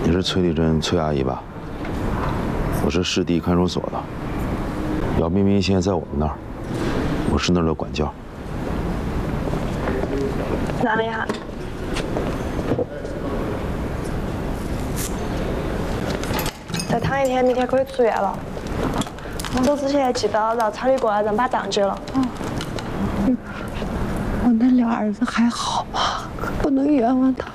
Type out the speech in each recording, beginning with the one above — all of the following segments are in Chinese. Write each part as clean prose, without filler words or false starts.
你是崔丽珍崔阿姨吧？我是市地看守所的，姚冰冰现在在我们那儿，我是那儿的管教。 哪里哈？再躺一天，明天可以出院了。走之前记得绕厂里过来人把账结了。 我那俩儿子还好吗？可不能冤枉他。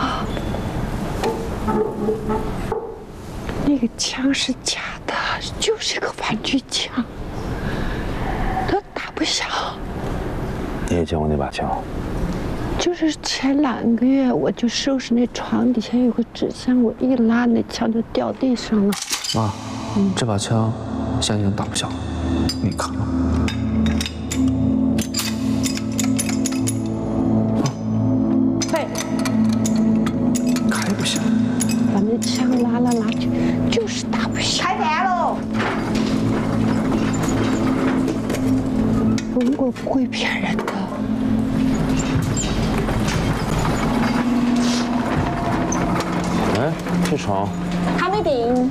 那个枪是假的，就是个玩具枪，它打不响。 你也见过那把枪？ 就是前2个月，我就收拾那床底下有个纸箱，我一拉那枪就掉地上了。 妈，这把枪现在已经打不响了，你看看。 嘿， 开不响。 把那枪拉来拉去，就是打不响。 开饭喽！ 中国不会骗人的。 哎，这床还没定。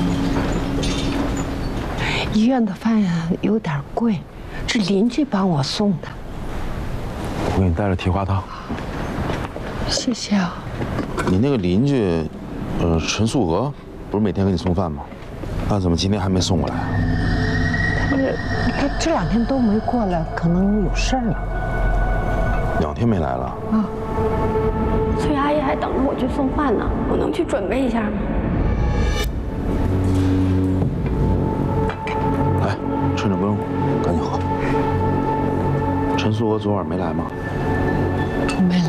医院的饭有点贵，是邻居帮我送的。 我给你带了蹄花汤。 谢谢啊。 你那个邻居，陈素娥，不是每天给你送饭吗？那怎么今天还没送过来啊？ 他这2天都没过来，可能有事儿了。 2天没来了。 啊。 崔阿姨还等着我去送饭呢，我能去准备一下吗？ 来，趁着不用，赶紧喝。陈素娥昨晚没来吗？ 没来。